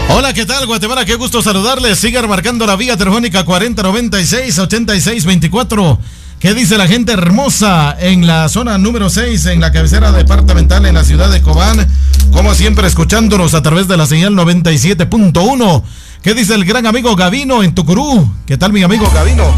Hola, ¿qué tal, Guatemala? Qué gusto saludarles. Sigan marcando la vía telefónica 4096-8624. ¿Qué dice la gente hermosa en la zona número 6, en la cabecera departamental en la ciudad de Cobán? Como siempre, escuchándonos a través de la señal 97.1. ¿Qué dice el gran amigo Gavino en Tucurú? ¿Qué tal, mi amigo Gavino?